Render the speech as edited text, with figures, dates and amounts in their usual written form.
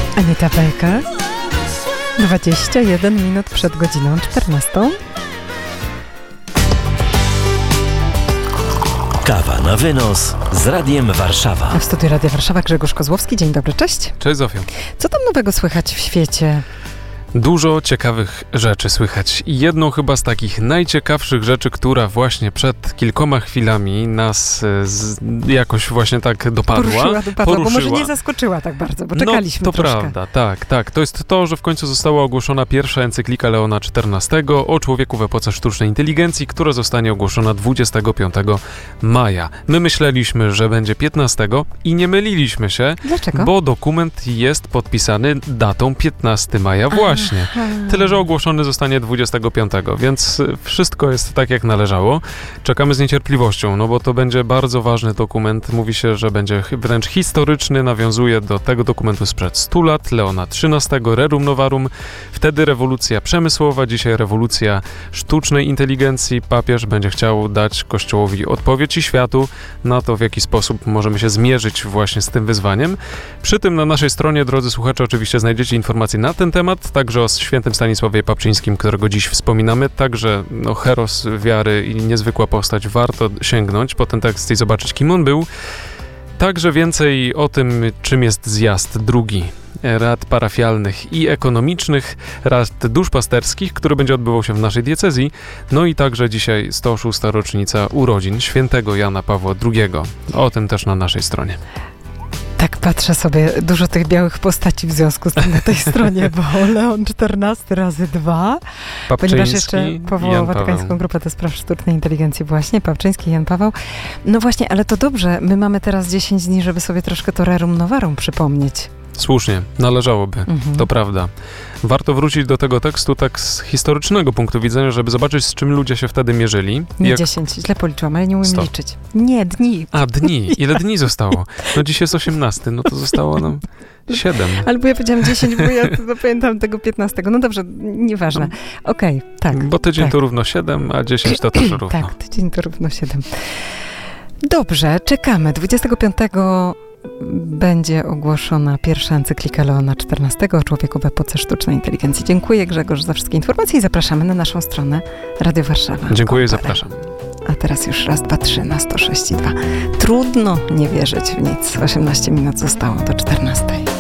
Anita Bejka. 21 minut przed godziną 14. Kawa na wynos z Radiem Warszawa. W studiu Radia Warszawa Grzegorz Kozłowski. Dzień dobry, cześć. Cześć Zofio. Co tam nowego słychać w świecie? Dużo ciekawych rzeczy słychać i jedną chyba z takich najciekawszych rzeczy, która właśnie przed kilkoma chwilami nas jakoś właśnie tak dopadła. Poruszyła, bo może nie zaskoczyła tak bardzo, bo czekaliśmy to troszkę. Prawda, tak. To jest to, że w końcu została ogłoszona pierwsza encyklika Leona XIV o człowieku w epoce sztucznej inteligencji, która zostanie ogłoszona 25 maja. My myśleliśmy, że będzie 15 i nie myliliśmy się. Dlaczego? Bo dokument jest podpisany datą 15 maja właśnie. Tyle, że ogłoszony zostanie 25, więc wszystko jest tak, jak należało. Czekamy z niecierpliwością, no bo to będzie bardzo ważny dokument. Mówi się, że będzie wręcz historyczny, nawiązuje do tego dokumentu sprzed 100 lat, Leona XIII, Rerum Novarum. Wtedy rewolucja przemysłowa, dzisiaj rewolucja sztucznej inteligencji. Papież będzie chciał dać Kościołowi odpowiedź i światu na to, w jaki sposób możemy się zmierzyć właśnie z tym wyzwaniem. Przy tym na naszej stronie, drodzy słuchacze, oczywiście znajdziecie informacje na ten temat, także o świętym Stanisławie Papczyńskim, którego dziś wspominamy. Także heros wiary i niezwykła postać. Warto sięgnąć po ten tekst i zobaczyć, kim on był. Także więcej o tym, czym jest zjazd drugi rad parafialnych i ekonomicznych, rad duszpasterskich, który będzie odbywał się w naszej diecezji. No i także dzisiaj 106. rocznica urodzin świętego Jana Pawła II. O tym też na naszej stronie. Tak, patrzę sobie, dużo tych białych postaci w związku z tym na tej stronie, bo Leon XIV razy 2, ponieważ jeszcze powołał Watykańską Grupę do Spraw Sztucznej Inteligencji właśnie, Papczyński i Jan Paweł. No właśnie, ale to dobrze, my mamy teraz 10 dni, żeby sobie troszkę to Rerum Novarum przypomnieć. Słusznie, należałoby, to prawda. Warto wrócić do tego tekstu tak z historycznego punktu widzenia, żeby zobaczyć, z czym ludzie się wtedy mierzyli. Nie 10, źle policzyłam, ale nie umiem liczyć. Nie, dni. A, dni. Ile dni zostało? No dziś jest 18, no to zostało nam 7. Albo ja powiedziałam 10, bo ja pamiętam tego 15. No dobrze, nieważne. Okej, tak. Bo tydzień to równo 7, a 10 to też równo. Tak, tydzień to równo 7. Dobrze, czekamy. 25 będzie ogłoszona pierwsza encyklika Leona XIV o człowieku w epoce sztucznej inteligencji. Dziękuję, Grzegorz, za wszystkie informacje i zapraszamy na naszą stronę Radio Warszawa. Dziękuję i zapraszam. A teraz już raz, dwa, trzy na 106,2. Trudno nie wierzyć w nic. 18 minut zostało do 14.